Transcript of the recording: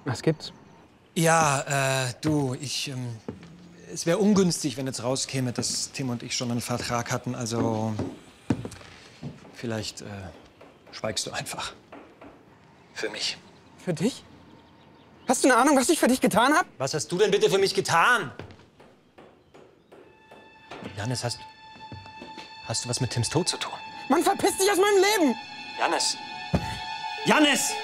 Was gibt's? Ja, du, es wäre ungünstig, wenn jetzt rauskäme, dass Tim und ich schon einen Vertrag hatten. Also, vielleicht schweigst du einfach. Für mich. Für dich? Hast du eine Ahnung, was ich für dich getan habe? Was hast du denn bitte für mich getan? Jannis, hast du was mit Tims Tod zu tun? Mann, verpiss dich aus meinem Leben! Jannis! Jannis!